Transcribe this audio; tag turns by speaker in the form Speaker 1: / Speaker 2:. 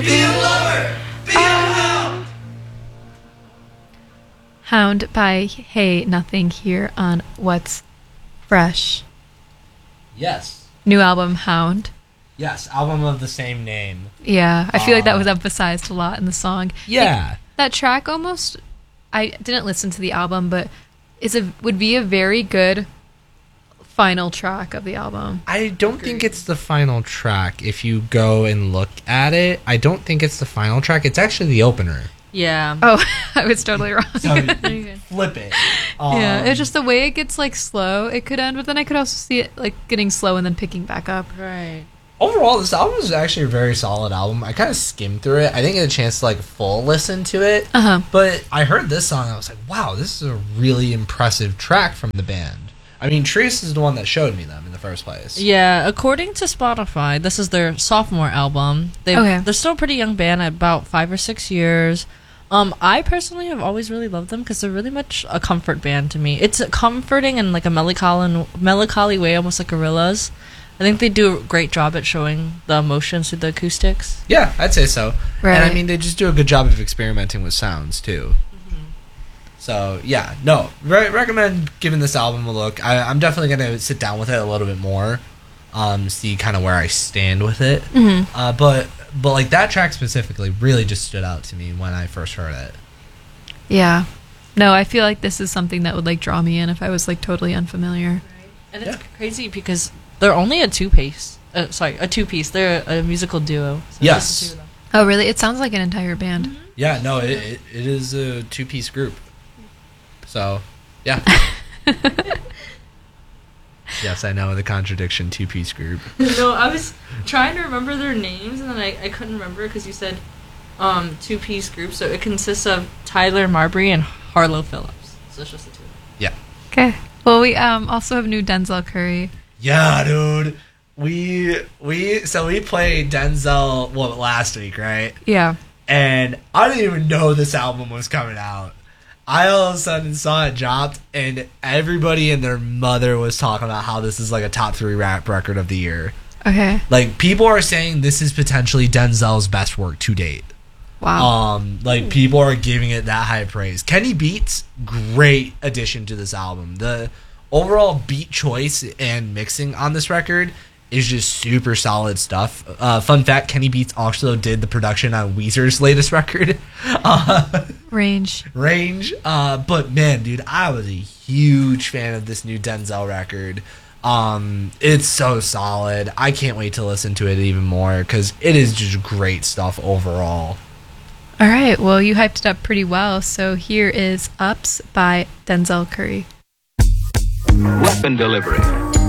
Speaker 1: Be a lover. Be a hound.
Speaker 2: Hound by Hey Nothing here on What's Fresh.
Speaker 3: Yes.
Speaker 2: New album, Hound.
Speaker 3: Yes, album of the same name.
Speaker 2: Yeah, I feel like that was emphasized a lot in the song.
Speaker 3: Yeah.
Speaker 2: Like, that track almost, I didn't listen to the album, but would be a very good final track of the album.
Speaker 3: I don't think it's the final track. If you go and look at it, I don't think it's the final track. It's actually the opener.
Speaker 4: Yeah.
Speaker 2: Oh, I was totally wrong.
Speaker 3: So flip it.
Speaker 2: Yeah, it's just the way it gets like slow. It could end, but then I could also see it like getting slow and then picking back up.
Speaker 4: Right.
Speaker 3: Overall, this album is actually a very solid album. I kind of skimmed through it. I didn't get a chance to like full listen to it. But I heard this song and I was like, wow, this is a really impressive track from the band. I mean, Trace is the one that showed me them in the first place.
Speaker 4: Yeah, according to Spotify, this is their sophomore album. They're still a pretty young band, at about 5 or 6 years. I personally have always really loved them because they're really much a comfort band to me. It's comforting in like a melancholy way, almost like Gorillaz. I think they do a great job at showing the emotions through the acoustics.
Speaker 3: Yeah, I'd say so.
Speaker 2: Right.
Speaker 3: And I mean, they just do a good job of experimenting with sounds, too. So, yeah, no, recommend giving this album a look. I'm definitely going to sit down with it a little bit more, see kind of where I stand with it. But like, that track specifically really just stood out to me when I first heard it.
Speaker 2: Yeah. No, I feel like this is something that would like draw me in if I was like totally unfamiliar.
Speaker 4: Right. And it's crazy because they're only a two-piece. They're a musical duo. So
Speaker 3: Yes.
Speaker 4: just the two of them.
Speaker 2: Oh, really? It sounds like an entire band.
Speaker 3: Yeah, no, it is a two-piece group. So, yeah. Yes, I know the contradiction, two-piece group.
Speaker 4: No, I was trying to remember their names, and then I couldn't remember because you said two-piece group. So it consists of Tyler Marbury and Harlow Phillips. So it's just the two of them.
Speaker 3: Yeah.
Speaker 2: Okay. Well, we also have new Denzel Curry.
Speaker 3: Yeah, dude. We played Denzel last week, right?
Speaker 2: Yeah.
Speaker 3: And I didn't even know this album was coming out. I all of a sudden saw it dropped, and everybody and their mother was talking about how this is like a top 3 rap record of the year.
Speaker 2: Okay.
Speaker 3: Like, people are saying this is potentially Denzel's best work to date.
Speaker 2: Wow.
Speaker 3: Like, people are giving it that high praise. Kenny Beats, great addition to this album. The overall beat choice and mixing on this record is just super solid stuff. Fun fact, Kenny Beats also did the production on Weezer's latest record.
Speaker 2: Range.
Speaker 3: But man, dude, I was a huge fan of this new Denzel record. It's so solid. I can't wait to listen to it even more because it is just great stuff overall.
Speaker 2: All right. Well, you hyped it up pretty well. So here is Ups by Denzel Curry.
Speaker 5: Weapon delivery.